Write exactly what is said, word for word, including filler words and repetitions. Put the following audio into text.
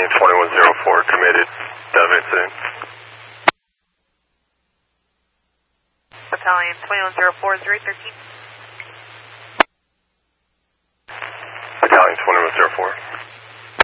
Battalion twenty-one oh four committed of incident. Battalion twenty-one oh four, zero thirteen. Battalion twenty-one oh four.